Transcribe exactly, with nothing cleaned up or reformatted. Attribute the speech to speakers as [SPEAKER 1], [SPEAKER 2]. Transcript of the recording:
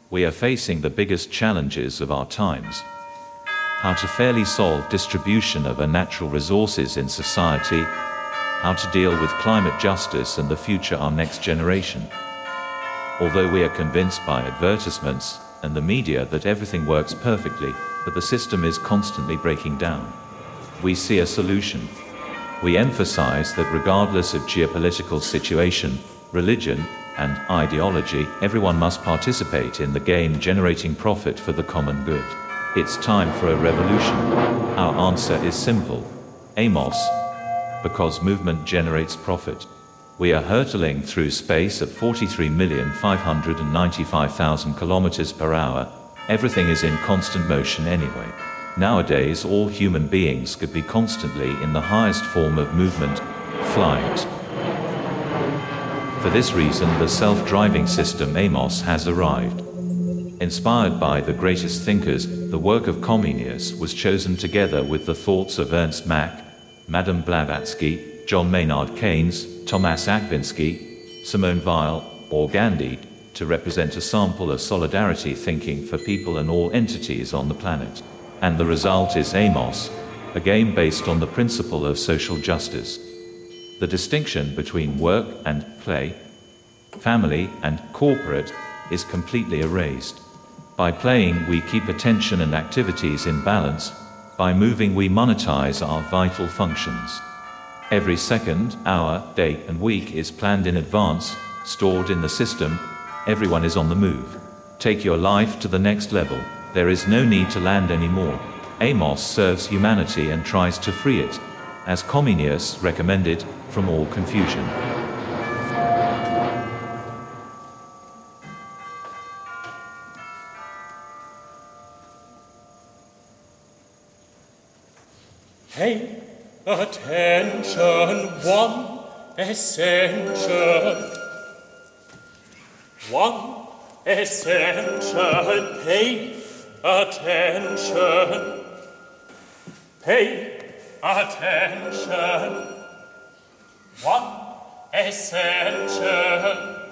[SPEAKER 1] We are facing the biggest challenges of our times. How to fairly solve distribution of our natural resources in society, how to deal with climate justice and the future our next generation. Although we are convinced by advertisements and the media that everything works perfectly, but the system is constantly breaking down, we see a solution. We emphasize that regardless of geopolitical situation, religion, and ideology, everyone must participate in the game, generating profit for the common good. It's time for a revolution. Our answer is simple. Amos. Because movement generates profit. We are hurtling through space at forty-three million five hundred ninety-five thousand kilometers per hour. Everything is in constant motion anyway. Nowadays, all human beings could be constantly in the highest form of movement, flight. For this reason, the self-driving system Amos has arrived. Inspired by the greatest thinkers, the work of Comenius was chosen together with the thoughts of Ernst Mach, Madame Blavatsky, John Maynard Keynes, Thomas Akvinsky, Simone Weil, or Gandhi, to represent a sample of solidarity thinking for people and all entities on the planet. And the result is Amos, a game based on the principle of social justice. The distinction between work and play, family and corporate, is completely erased. By playing, we keep attention and activities in balance. By moving, we monetize our vital functions. Every second, hour, day, and week is planned in advance, stored in the system. Everyone is on the move. Take your life to the next level. There is no need to land anymore. Amos serves humanity and tries to free it, as Comenius recommended, from all confusion.
[SPEAKER 2] Pay attention, one essential. One essential, pay attention. Pay attention. One essential.